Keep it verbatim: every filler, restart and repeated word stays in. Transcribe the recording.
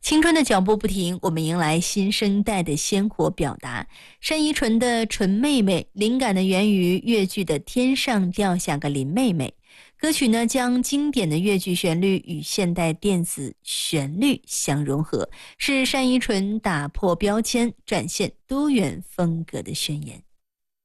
青春的脚步不停，我们迎来新生代的鲜活表达。单依纯的《纯妹妹》灵感呢源于越剧的《天上掉下个林妹妹》，歌曲呢将经典的越剧旋律与现代电子旋律相融合，是单依纯打破标签、展现多元风格的宣言。